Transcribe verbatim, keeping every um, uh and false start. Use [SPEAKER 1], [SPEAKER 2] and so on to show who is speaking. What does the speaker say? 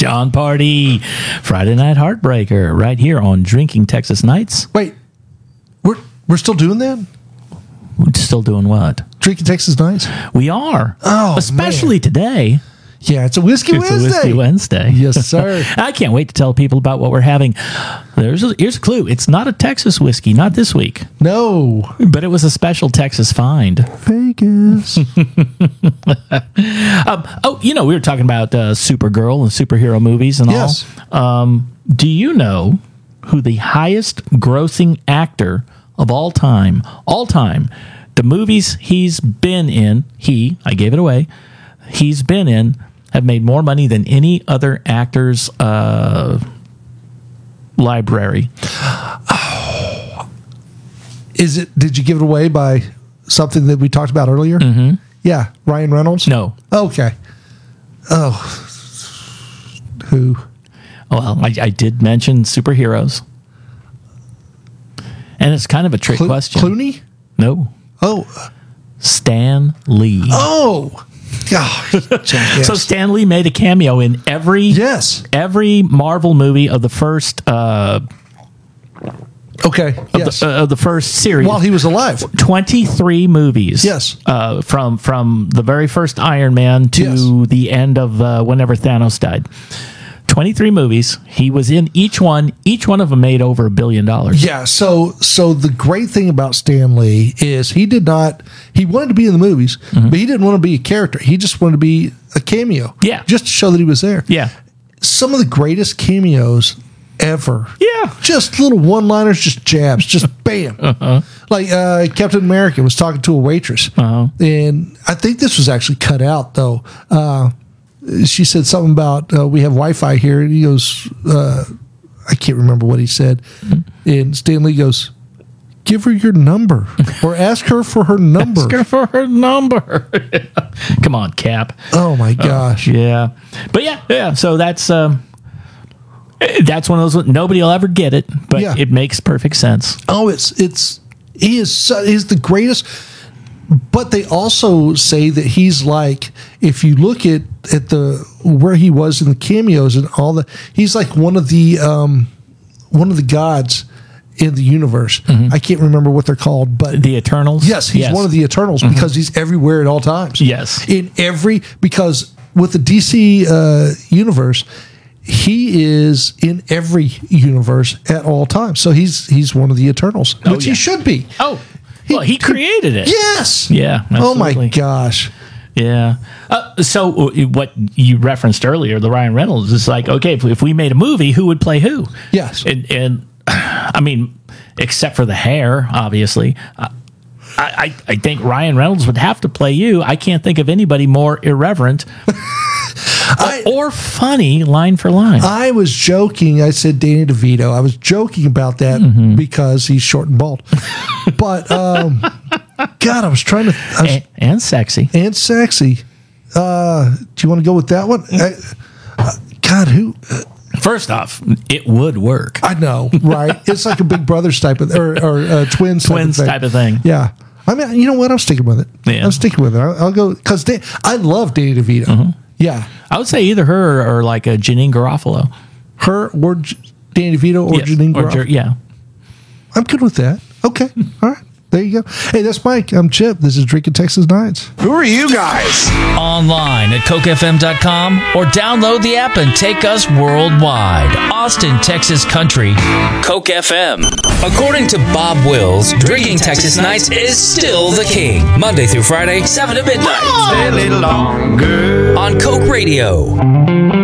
[SPEAKER 1] John Party, Friday Night Heartbreaker, right here on Drinking Texas Nights.
[SPEAKER 2] Wait, we're we're still doing that?
[SPEAKER 1] We're still doing what?
[SPEAKER 2] Drinking Texas Nights?
[SPEAKER 1] We are.
[SPEAKER 2] Oh,
[SPEAKER 1] especially
[SPEAKER 2] man.
[SPEAKER 1] today.
[SPEAKER 2] Yeah, it's a Whiskey
[SPEAKER 1] It's
[SPEAKER 2] Wednesday.
[SPEAKER 1] a Whiskey Wednesday.
[SPEAKER 2] Yes, sir.
[SPEAKER 1] I can't wait to tell people about what we're having. There's a, here's a clue. It's not a Texas whiskey, not this week.
[SPEAKER 2] No.
[SPEAKER 1] But it was a special Texas find.
[SPEAKER 2] Vegas.
[SPEAKER 1] um, oh, you know, we were talking about uh, Supergirl and superhero movies and
[SPEAKER 2] Yes.
[SPEAKER 1] all. Um, do you know who the highest grossing actor of all time, all time, the movies he's been in, he, I gave it away, he's been in, have made more money than any other actor's uh, library.
[SPEAKER 2] Oh. Is it, did you give it away by something that we talked about earlier?
[SPEAKER 1] Mm-hmm.
[SPEAKER 2] Yeah. Ryan Reynolds?
[SPEAKER 1] No.
[SPEAKER 2] Okay. Oh. Who?
[SPEAKER 1] Well, I, I did mention superheroes. And it's kind of a trick
[SPEAKER 2] Clo-
[SPEAKER 1] question.
[SPEAKER 2] Clooney?
[SPEAKER 1] No.
[SPEAKER 2] Oh.
[SPEAKER 1] Stan Lee.
[SPEAKER 2] Oh. Gosh. Yes.
[SPEAKER 1] So Stan Lee made a cameo in every
[SPEAKER 2] Yes.
[SPEAKER 1] every Marvel movie of the first uh,
[SPEAKER 2] Okay.
[SPEAKER 1] of,
[SPEAKER 2] Yes.
[SPEAKER 1] the, uh, of the first series.
[SPEAKER 2] While he was alive.
[SPEAKER 1] twenty-three movies.
[SPEAKER 2] Yes.
[SPEAKER 1] Uh, from from the very first Iron Man to
[SPEAKER 2] Yes.
[SPEAKER 1] the end of uh, whenever Thanos died. twenty-three movies. He was in each one. Each one of them made over a billion dollars.
[SPEAKER 2] Yeah, so so the great thing about Stan Lee is he did not he wanted to be in the movies,
[SPEAKER 1] Mm-hmm.
[SPEAKER 2] but he didn't want to be a character. He just wanted to be a cameo.
[SPEAKER 1] Yeah.
[SPEAKER 2] Just to show that he was there.
[SPEAKER 1] Yeah.
[SPEAKER 2] Some of the greatest cameos ever.
[SPEAKER 1] Yeah.
[SPEAKER 2] Just little one-liners, just jabs, just bam.
[SPEAKER 1] Uh-huh.
[SPEAKER 2] Like uh, Captain America was talking to a waitress.
[SPEAKER 1] Uh-huh.
[SPEAKER 2] And I think this was actually cut out though. Uh she said something about uh, we have Wi-Fi here, and he goes, uh, I can't remember what he said. And Stan Lee goes, "Give her your number, or ask her for her number."
[SPEAKER 1] Ask her for her number. Come on, Cap.
[SPEAKER 2] Oh my gosh!
[SPEAKER 1] Yeah, but yeah, yeah. So that's um, that's one of those. Nobody will ever get it, but
[SPEAKER 2] Yeah.
[SPEAKER 1] it makes perfect sense.
[SPEAKER 2] Oh, it's it's he is so, he's the greatest. But they also say that he's like, if you look at, at the where he was in the cameos and all the, he's like one of the um, one of the gods in the universe.
[SPEAKER 1] Mm-hmm.
[SPEAKER 2] I can't remember what they're called, but
[SPEAKER 1] The Eternals.
[SPEAKER 2] yes, he's one of the Eternals because he's everywhere at all times.
[SPEAKER 1] Yes.
[SPEAKER 2] in every because with the D C uh, universe, he is in every universe at all times. So he's he's one of the Eternals,
[SPEAKER 1] Oh,
[SPEAKER 2] which
[SPEAKER 1] yeah.
[SPEAKER 2] he should be.
[SPEAKER 1] Oh, well, he
[SPEAKER 2] could-
[SPEAKER 1] created it.
[SPEAKER 2] Yes.
[SPEAKER 1] Yeah.
[SPEAKER 2] Oh my
[SPEAKER 1] absolutely.
[SPEAKER 2] gosh.
[SPEAKER 1] Yeah. Uh, so uh, what you referenced earlier, the Ryan Reynolds, is like, okay, if, if we made a movie, who would play who?
[SPEAKER 2] Yes.
[SPEAKER 1] And, and I mean, except for the hair, obviously. Uh, I, I, I think Ryan Reynolds would have to play you. I can't think of anybody more irreverent
[SPEAKER 2] I-
[SPEAKER 1] or funny line for line.
[SPEAKER 2] I was joking. I said Danny DeVito. I was joking about that
[SPEAKER 1] Mm-hmm.
[SPEAKER 2] because he's short and bald. But um, God, I was trying to. I was,
[SPEAKER 1] and, and sexy.
[SPEAKER 2] and sexy. Uh, do you want to go with that one? I, uh, God, who? Uh,
[SPEAKER 1] First off, it would work.
[SPEAKER 2] I know, right? It's like a Big Brothers type of or, or uh, twins,
[SPEAKER 1] Twins
[SPEAKER 2] type
[SPEAKER 1] type
[SPEAKER 2] of
[SPEAKER 1] of thing.
[SPEAKER 2] Yeah. I mean, you know what? I'm sticking with it.
[SPEAKER 1] Yeah.
[SPEAKER 2] I'm sticking with it. I'll, I'll go because I love Danny DeVito.
[SPEAKER 1] Mm-hmm.
[SPEAKER 2] Yeah,
[SPEAKER 1] I would say either her or, or like a Janine Garofalo.
[SPEAKER 2] her or J- Danny DeVito or
[SPEAKER 1] Yes,
[SPEAKER 2] Janine
[SPEAKER 1] or
[SPEAKER 2] Garofalo.
[SPEAKER 1] Jer- yeah.
[SPEAKER 2] I'm good with that. Okay. All right. There you go. Hey, that's Mike. I'm Chip. This is Drinking Texas Nights.
[SPEAKER 3] Who are you guys?
[SPEAKER 4] Online at coke f m dot com or download the app and take us worldwide. Austin, Texas Country, Coke F M. According to Bob Wills, Drinking Texas Nights is still the king. Monday through Friday, seven to midnight
[SPEAKER 3] Stay a little longer.
[SPEAKER 4] on Coke Radio.